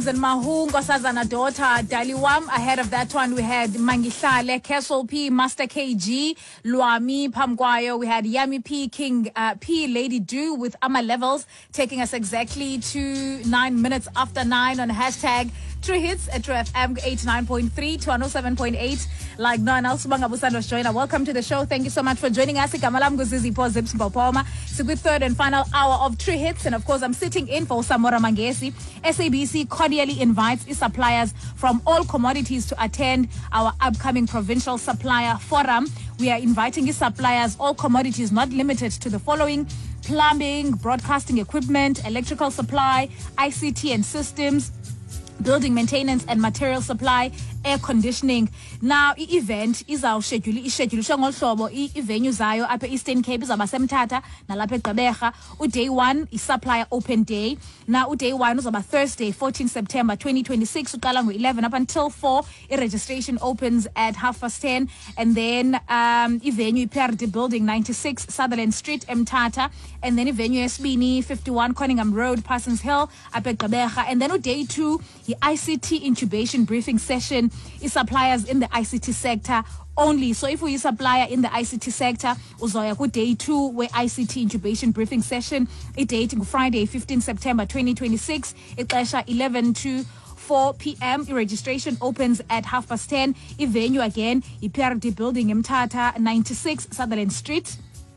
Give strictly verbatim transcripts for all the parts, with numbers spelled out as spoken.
Williams and Mahu Nkosazana daughter Daliwam. Ahead of that one, we had Mangihlale, Kessel P, Master K G, Luami, Pamgwayo. We had Yami P, King uh, P, Lady Do with Ama Levels, taking us exactly to nine minutes after nine on hashtag True Hits at True F M eighty-nine point three to one oh seven point eight. Like no one else, Bangabusando joiner. Welcome to the show. Thank you so much for joining us. Ikamalam Guzizi Po Zips Mbopoma. It's a good third and final hour of True Hits. And of course, I'm sitting in for Samora Mangesi. S A B C cordially invites its suppliers from all commodities to attend our upcoming provincial supplier forum. We are inviting its suppliers, all commodities, not limited to the following: plumbing, broadcasting equipment, electrical supply, I C T and systems, building maintenance and material supply, air conditioning. Now, the event is our schedule. Is schedule shangolhlobo i venue zayo apha Eastern Cape izaba semthatha nalapha eGqeberha. U day one is supplier open day. Now, u day one uzaba Thursday, fourteenth September twenty twenty-six. Uqala ngo eleven up until four. I registration opens at half past ten, and then um I venue P R D building ninety-six Sutherland Street Mthatha, and then I venue Esbini fifty-one Conningham Road Parsons Hill apha eGqeberha. And then u day two the I C T incubation briefing session is suppliers in the I C T sector only. So if we supplier in the I C T sector, uzoya ku day two where I C T incubation briefing session it dating Friday fifteenth September twenty twenty-six. Ixesha eleven to four p.m. Registration opens at half past ten. I venue again I P R D building Mthatha ninety-six Sutherland Street.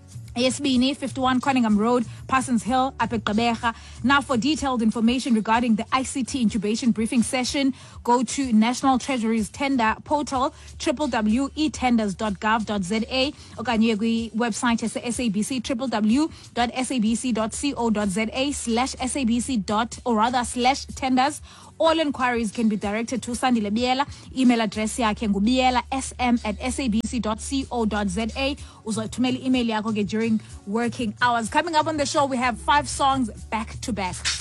Esbini fifty-one Conningham Road, Parsons Hill, apha eGqeberha. Now, for detailed information regarding the I C T incubation briefing session, go to National Treasury's tender portal, w w w dot e tenders dot gov dot z a, okanye kwi website yase S A B C, w w w dot s a b c dot co dot z a slash sabc dot or rather slash tenders. All inquiries can be directed to Sandile Biela. Email address yakhe ngubiela sm at sabc dot co dot z a. Uzothumela email yakho during working hours. Coming up on the show, we have five songs back to back.